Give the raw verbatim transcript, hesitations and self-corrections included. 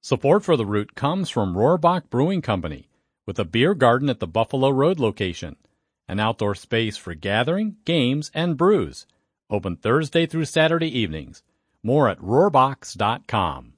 Support for The Root comes from Rohrbach Brewing Company, with a beer garden at the Buffalo Road location, an outdoor space for gathering, games, and brews. Open Thursday through Saturday evenings. More at rohrbachs dot com.